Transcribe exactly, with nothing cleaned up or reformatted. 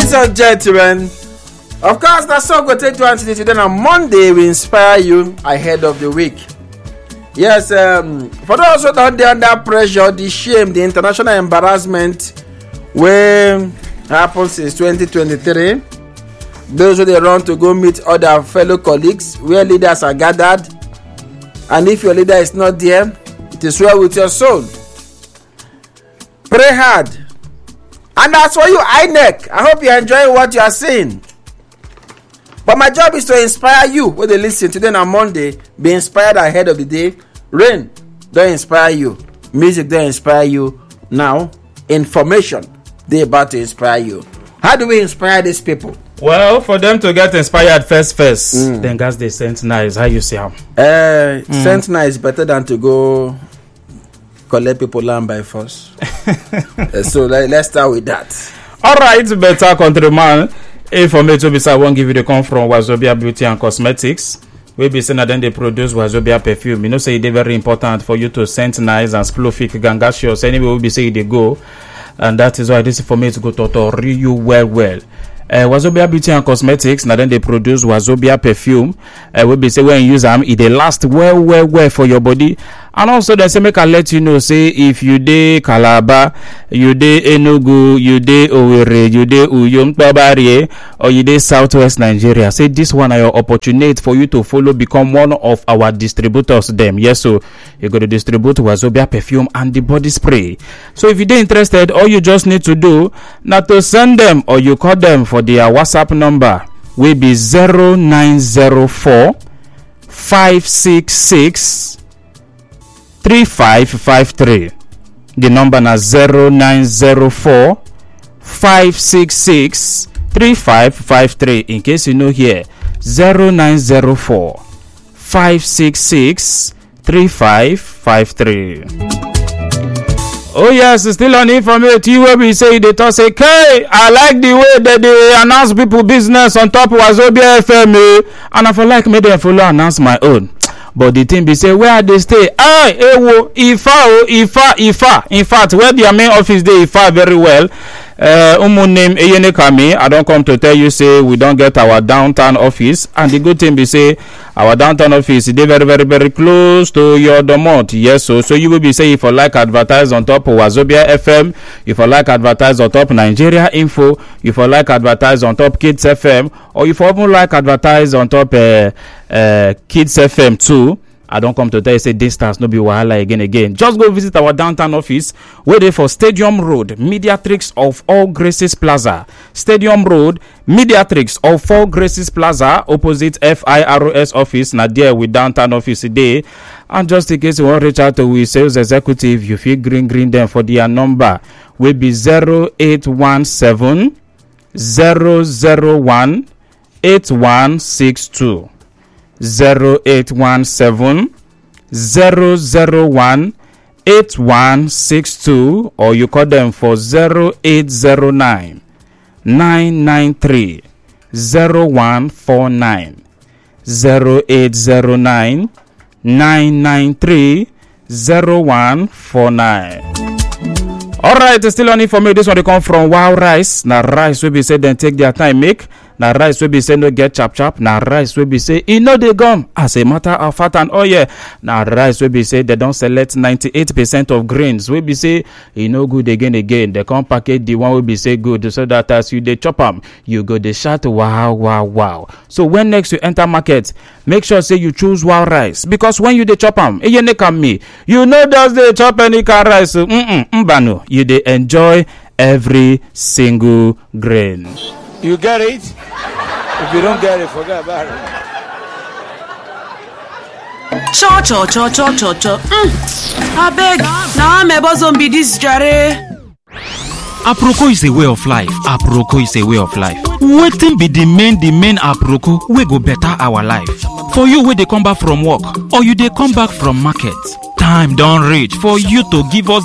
Ladies and gentlemen, of course, that song will take you until today. On Monday, we inspire you ahead of the week. Yes, um, for those who don't under pressure, the shame, the international embarrassment, where happened since twenty twenty-three. Those who they run to go meet other fellow colleagues, where leaders are gathered, and if your leader is not there, it is well with your soul. Pray hard. And that's for you, I N E C. I hope you're enjoying what you are seeing. But my job is to inspire you when they listen today on Monday. Be inspired ahead of the day. Rain don't inspire you. Music don't inspire you. Now, information they're about to inspire you. How do we inspire these people? Well, for them to get inspired first, first, mm. then guys, they sent nice. How you see them? Uh, mm. Sent nice better than to go collect people land by force. uh, so let, let's start with that. All right, better countryman. If for me to be I won't give you the come from Wazobia Beauty and Cosmetics. We be saying that then they produce Wazobia perfume. You know, say it's very important for you to scent nice and splofik gangasios. Anyway, we be saying they go, and that is why this is for me to go to to you well, well. Uh, Wazobia Beauty and Cosmetics, now then they produce Wazobia perfume. Uh, we be say when you use them, it they last well, well, well for your body. And also they say make I let you know, say if you dey Calabar, you dey Enugu, you dey Owerri, you dey Uyo Mkpabari, or you dey Southwest Nigeria, say this one are your opportunity for you to follow, become one of our distributors. Them yes, so you got to distribute Wazobia perfume and the body spray. So if you dey interested, all you just need to do now to send them or you call them for their WhatsApp number will be zero nine zero four five six six three five five three. The number na zero nine zero four five six six three five five three. In case you know here, zero nine zero four five six six three five five three. Oh yes, still on information where we say they talk say, "Hey, I like the way that they announce people business on top of Wazobia F M, and I feel like maybe I follow announce my own." But the thing be say where they stay, ah, ewo, Ifa, oh, Ifa, Ifa. In fact, where their main office they Ifa very well. Uh, umu name Eyene Kami. I don't come to tell you say we don't get our downtown office, and the good thing be say our downtown office they very very very close to your domot. Yes, so so you will be say if you like advertise on top of Wazobia F M, if you like advertise on top Nigeria Info, if you like advertise on top Kids F M, or if you even like advertise on top uh, uh, Kids F M too. I don't come to tell you say distance no be wahala again again. Just go visit our downtown office where they for Stadium Road, Mediatrix of All Graces Plaza. Stadium Road, Mediatrix of All Graces Plaza, opposite F I R O S office. Now there with downtown office today. And just in case you want to reach out to we sales executive, you feel green green them for their number will be zero eight one seven zero zero one eight one six two. zero eight one seven zero zero one eight one six two, or you call them for zero eight zero nine nine nine three zero one four nine zero eight zero nine nine nine three zero one four nine. All right, still on information. This one they come from Wow Rice. Now rice will be said then take their time make. Now rice will be say no get chop chop. Now rice will be say e no dey gum as a matter of fact and oh yeah. Now rice will be say they don't select ninety-eight percent of grains. Will be say e no good again again. They come package the one will be say good so that as you dey chop am, you go dey shout wow wow wow. So when next you enter market, make sure say you choose Wow Rice because when you dey chop am, you no come me. You know does dey chop any kind rice. Mm mm mbano. You dey enjoy every single grain. You get it? If you don't get it, forget about it. Cho cho cho cho cho cho. Mm. I beg. Now I'm about zombie this jare. Aproko is a way of life. Aproko is a way of life. Waiting be the main, the main aproko we go better our life. For you where they come back from work or you they come back from market, time don't reach for you to give us